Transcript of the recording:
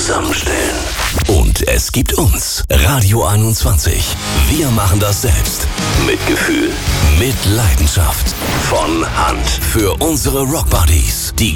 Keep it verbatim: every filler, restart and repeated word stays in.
zusammenstellen. Und es gibt uns, Radio einundzwanzig. Wir machen das selbst. Mit Gefühl, mit Leidenschaft. Von Hand. Für unsere Rockbuddies, die